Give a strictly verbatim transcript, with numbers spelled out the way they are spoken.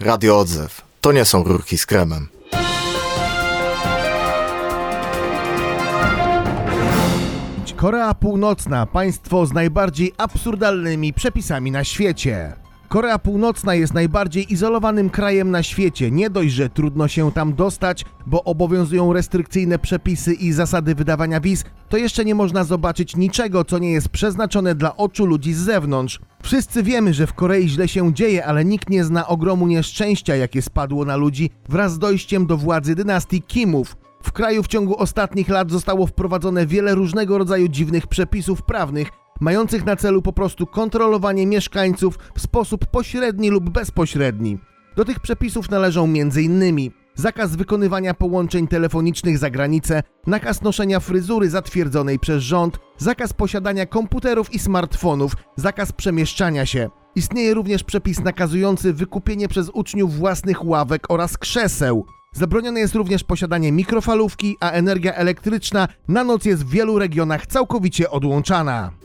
Radio Odzew. To nie są rurki z kremem. Korea Północna, państwo z najbardziej absurdalnymi przepisami na świecie. Korea Północna jest najbardziej izolowanym krajem na świecie. Nie dość, że trudno się tam dostać, bo obowiązują restrykcyjne przepisy i zasady wydawania wiz, to jeszcze nie można zobaczyć niczego, co nie jest przeznaczone dla oczu ludzi z zewnątrz. Wszyscy wiemy, że w Korei źle się dzieje, ale nikt nie zna ogromu nieszczęścia, jakie spadło na ludzi wraz z dojściem do władzy dynastii Kimów. W kraju w ciągu ostatnich lat zostało wprowadzone wiele różnego rodzaju dziwnych przepisów prawnych, mających na celu po prostu kontrolowanie mieszkańców w sposób pośredni lub bezpośredni. Do tych przepisów należą między innymi zakaz wykonywania połączeń telefonicznych za granicę, nakaz noszenia fryzury zatwierdzonej przez rząd, zakaz posiadania komputerów i smartfonów, zakaz przemieszczania się. Istnieje również przepis nakazujący wykupienie przez uczniów własnych ławek oraz krzeseł. Zabronione jest również posiadanie mikrofalówki, a energia elektryczna na noc jest w wielu regionach całkowicie odłączana.